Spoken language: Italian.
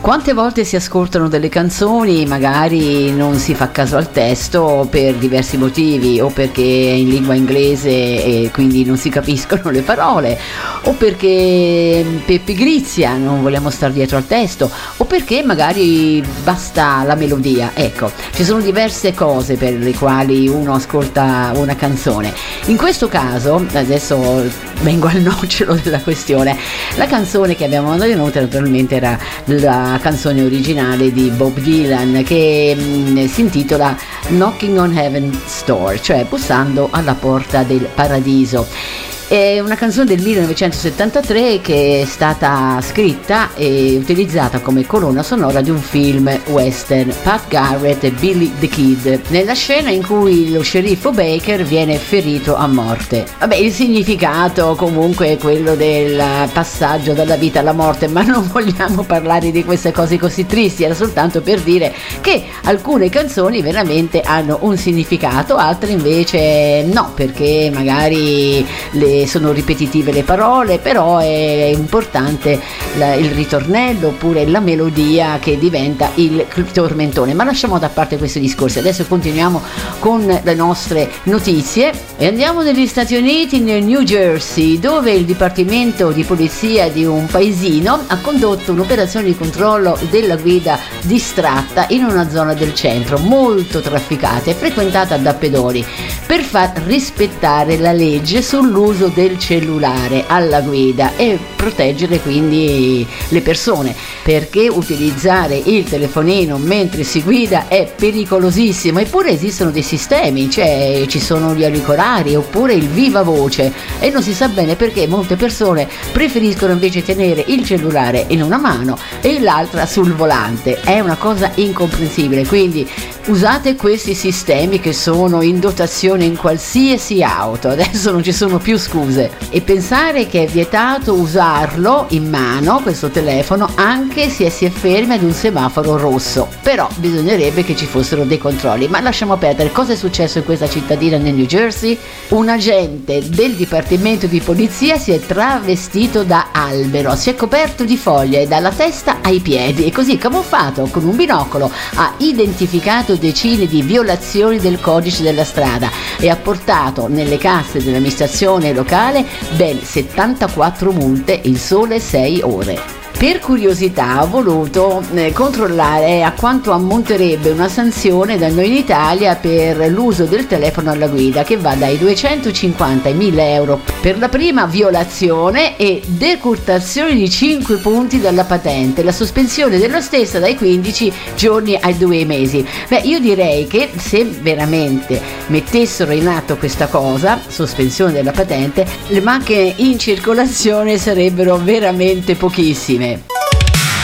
Quante volte si ascoltano delle canzoni, magari non si fa caso al testo per diversi motivi, o perché è in lingua inglese e quindi non si capiscono le parole, o perché per pigrizia non vogliamo stare dietro al testo, o perché magari basta la melodia. Ecco, ci sono diverse cose per le quali uno ascolta una canzone. In questo caso, adesso vengo al nocciolo della questione, la canzone che abbiamo mandato in onda naturalmente era la canzone originale di Bob Dylan, che si intitola Knocking on Heaven's Door, cioè bussando alla porta del paradiso. È una canzone del 1973 che è stata scritta e utilizzata come colonna sonora di un film western, Pat Garrett e Billy the Kid, nella scena in cui lo sceriffo Baker viene ferito a morte. Vabbè, il significato comunque è quello del passaggio dalla vita alla morte, ma non vogliamo parlare di queste cose così tristi, era soltanto per dire che alcune canzoni veramente hanno un significato, altre invece no, perché magari sono ripetitive le parole, però è importante il ritornello oppure la melodia che diventa il tormentone. Ma lasciamo da parte questi discorsi, adesso continuiamo con le nostre notizie e andiamo negli Stati Uniti, nel New Jersey, dove il dipartimento di polizia di un paesino ha condotto un'operazione di controllo della guida distratta in una zona del centro molto trafficata e frequentata da pedoni, per far rispettare la legge sull'uso del cellulare alla guida e proteggere quindi le persone, perché utilizzare il telefonino mentre si guida è pericolosissimo. Eppure esistono dei sistemi, cioè ci sono gli auricolari oppure il viva voce, e non si sa bene perché molte persone preferiscono invece tenere il cellulare in una mano e l'altra sul volante. È una cosa incomprensibile, quindi usate questi sistemi che sono in dotazione in qualsiasi auto, adesso non ci sono più scuse. E pensare che è vietato usarlo in mano, questo telefono, anche se si è fermi ad un semaforo rosso. Però bisognerebbe che ci fossero dei controlli. Ma lasciamo perdere. Cosa è successo in questa cittadina nel New Jersey? Un agente del dipartimento di polizia si è travestito da albero, si è coperto di foglie dalla testa ai piedi e così, camuffato con un binocolo, ha identificato decine di violazioni del codice della strada e ha portato nelle casse dell'amministrazione locale ben 74 multe in sole 6 ore. Per curiosità ho voluto controllare a quanto ammonterebbe una sanzione da noi in Italia per l'uso del telefono alla guida, che va dai 250 ai 1000 euro per la prima violazione e decurtazione di 5 punti dalla patente, la sospensione dello stessa dai 15 giorni ai 2 mesi. Beh, io direi che se veramente mettessero in atto questa cosa, sospensione della patente, le macchine in circolazione sarebbero veramente pochissime.